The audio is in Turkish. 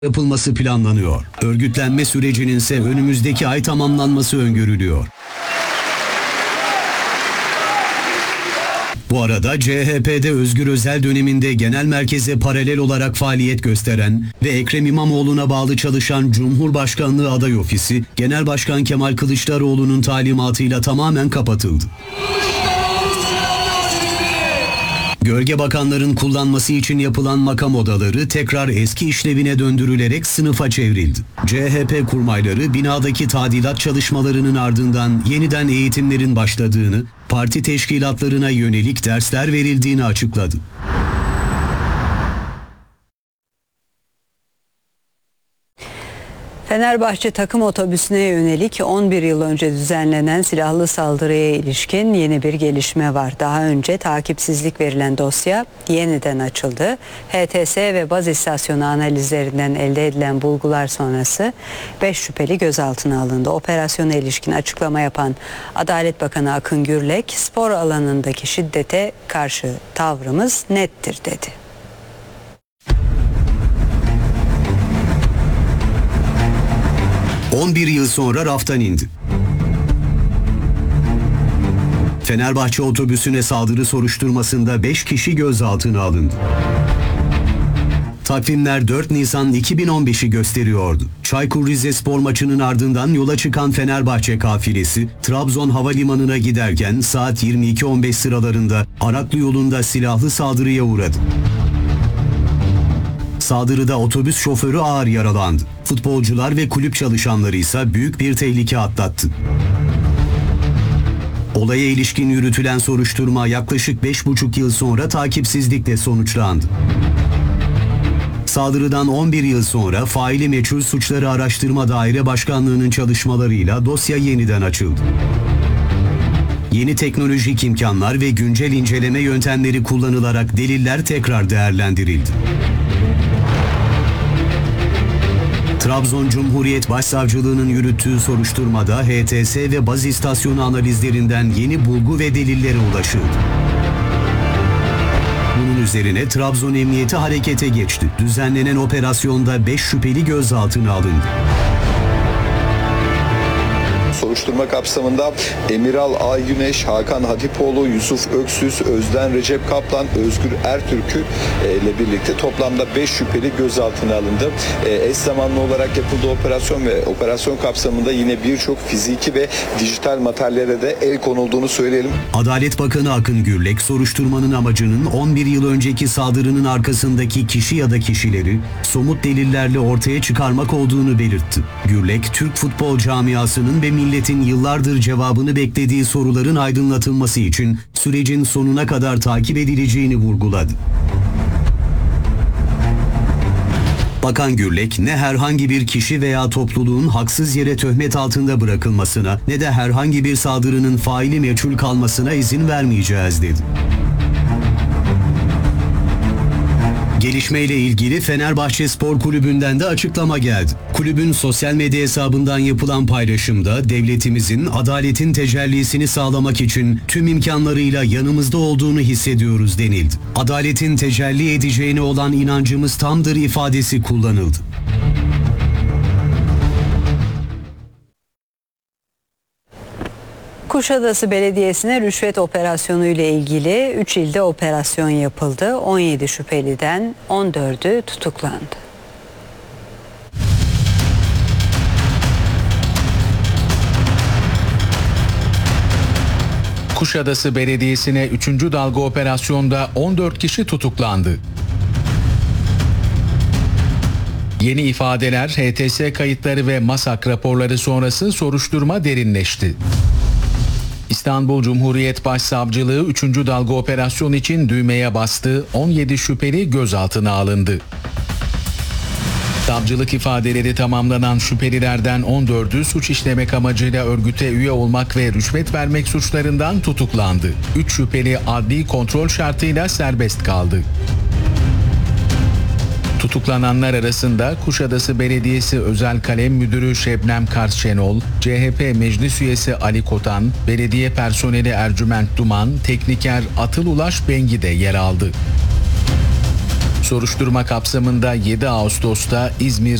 yapılması planlanıyor. Örgütlenme sürecinin ise önümüzdeki ay tamamlanması öngörülüyor. Bu arada CHP'de Özgür Özel döneminde genel merkeze paralel olarak faaliyet gösteren ve Ekrem İmamoğlu'na bağlı çalışan Cumhurbaşkanlığı Aday Ofisi, Genel Başkan Kemal Kılıçdaroğlu'nun talimatıyla tamamen kapatıldı. Gölge bakanların kullanması için yapılan makam odaları tekrar eski işlevine döndürülerek sınıfa çevrildi. CHP kurmayları binadaki tadilat çalışmalarının ardından yeniden eğitimlerin başladığını, parti teşkilatlarına yönelik dersler verildiğini açıkladı. Fenerbahçe takım otobüsüne yönelik 11 yıl önce düzenlenen silahlı saldırıya ilişkin yeni bir gelişme var. Daha önce takipsizlik verilen dosya yeniden açıldı. HTS ve baz istasyonu analizlerinden elde edilen bulgular sonrası 5 şüpheli gözaltına alındı. Operasyona ilişkin açıklama yapan Adalet Bakanı Akın Gürlek, spor alanındaki şiddete karşı tavrımız nettir dedi. ...11 yıl sonra raftan indi. Fenerbahçe otobüsüne saldırı soruşturmasında 5 kişi gözaltına alındı. Takvimler 4 Nisan 2015'i gösteriyordu. Çaykur Rizespor maçının ardından yola çıkan Fenerbahçe kafilesi Trabzon Havalimanı'na giderken saat 22.15 sıralarında Araklı yolunda silahlı saldırıya uğradı. Saldırıda otobüs şoförü ağır yaralandı. Futbolcular ve kulüp çalışanları ise büyük bir tehlike atlattı. Olaya ilişkin yürütülen soruşturma yaklaşık 5,5 yıl sonra takipsizlikle sonuçlandı. Saldırıdan 11 yıl sonra faili meçhul suçları araştırma daire başkanlığının çalışmalarıyla dosya yeniden açıldı. Yeni teknolojik imkanlar ve güncel inceleme yöntemleri kullanılarak deliller tekrar değerlendirildi. Trabzon Cumhuriyet Başsavcılığı'nın yürüttüğü soruşturmada HTS ve baz istasyonu analizlerinden yeni bulgu ve delillere ulaşıldı. Bunun üzerine Trabzon Emniyeti harekete geçti. Düzenlenen operasyonda 5 şüpheli gözaltına alındı. Soruşturma kapsamında Emiral Aygüneş, Hakan Hatipoğlu, Yusuf Öksüz, Özden Recep Kaplan, Özgür Ertürk'ü ile birlikte toplamda 5 şüpheli gözaltına alındı. Eş zamanlı olarak yapıldığı operasyon ve operasyon kapsamında yine birçok fiziki ve dijital materyallere de el konulduğunu söyleyelim. Adalet Bakanı Akın Gürlek, soruşturmanın amacının 11 yıl önceki saldırının arkasındaki kişi ya da kişileri somut delillerle ortaya çıkarmak olduğunu belirtti. Gürlek, Türk futbol camiasının ve milletin yıllardır cevabını beklediği soruların aydınlatılması için sürecin sonuna kadar takip edileceğini vurguladı. Bakan Gürlek, ne herhangi bir kişi veya topluluğun haksız yere töhmet altında bırakılmasına ne de herhangi bir saldırının faili meçhul kalmasına izin vermeyeceğiz dedi. Gelişmeyle ilgili Fenerbahçe Spor Kulübü'nden de açıklama geldi. Kulübün sosyal medya hesabından yapılan paylaşımda devletimizin adaletin tecellisini sağlamak için tüm imkanlarıyla yanımızda olduğunu hissediyoruz denildi. Adaletin tecelli edeceğine olan inancımız tamdır ifadesi kullanıldı. Kuşadası Belediyesi'ne rüşvet operasyonu ile ilgili 3 ilde operasyon yapıldı. 17 şüpheliden 14'ü tutuklandı. Kuşadası Belediyesi'ne 3. dalga operasyonda 14 kişi tutuklandı. Yeni ifadeler, HTS kayıtları ve MASAK raporları sonrası soruşturma derinleşti. İstanbul Cumhuriyet Başsavcılığı 3. dalga operasyon için düğmeye bastı, 17 şüpheli gözaltına alındı. Savcılık ifadeleri tamamlanan şüphelilerden 14'ü suç işlemek amacıyla örgüte üye olmak ve rüşvet vermek suçlarından tutuklandı. 3 şüpheli adli kontrol şartıyla serbest kaldı. Tutuklananlar arasında Kuşadası Belediyesi Özel Kalem Müdürü Şebnem Kars Şenol, CHP Meclis Üyesi Ali Kotan, belediye personeli Ercüment Duman, tekniker Atıl Ulaş Bengi de yer aldı. Soruşturma kapsamında 7 Ağustos'ta İzmir